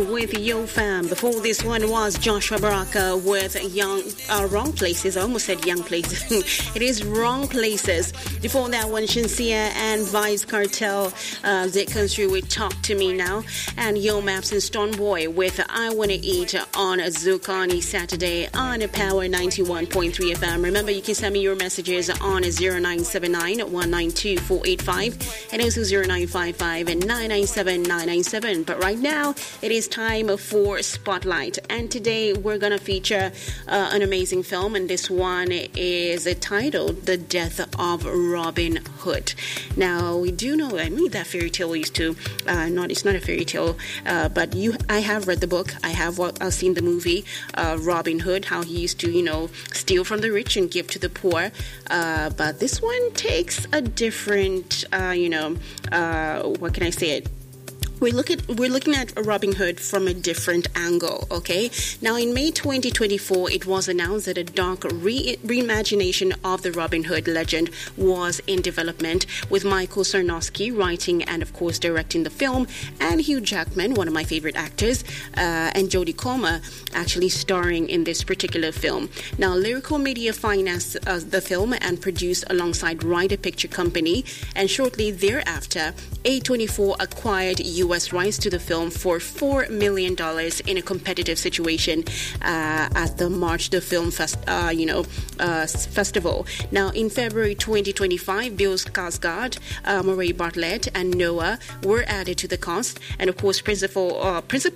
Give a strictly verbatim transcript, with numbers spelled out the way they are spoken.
With Yo Fam. Before this one was Joshua Baraka with Young uh, Wrong Places. I almost said Young Places. It is Wrong Places. Before that one, Shinsia and Vibes Cartel. Uh, they comes through with Talk to Me Now. And Yo Maps and Stone Boy with I Wanna Eat on Zucani Saturday on Power ninety-one point three F M. Remember, you can send me your messages on zero nine seven nine, one nine two, four eight five and also zero nine five five and nine nine seven, nine nine seven. But right now, it is time for Spotlight, and today we're going to feature uh, an amazing film, and this one is titled The Death of Robin Hood. Now, we do know, I mean, that fairy tale used to, uh, not it's not a fairy tale, uh, but you, I have read the book, I have I've seen the movie, uh, Robin Hood, how he used to, you know, steal from the rich and give to the poor, uh, but this one takes a different, uh, you know, uh, what can I say it? We're looking, we're looking at Robin Hood from a different angle, okay? Now, in May twenty twenty-four, it was announced that a dark re- reimagination of the Robin Hood legend was in development, with Michael Sarnowski writing and, of course, directing the film, and Hugh Jackman, one of my favorite actors, uh, and Jodie Comer actually starring in this particular film. Now, Lyrical Media financed uh, the film and produced alongside Ryder Picture Company, and shortly thereafter, A twenty-four acquired U S rights to the film for four million dollars in a competitive situation uh, at the March the Film Fest, uh, you know, uh, Festival. Now, in February twenty twenty-five, Bill Skarsgård, uh, Murray Bartlett, and Noah were added to the cast, and of course, principal uh, principal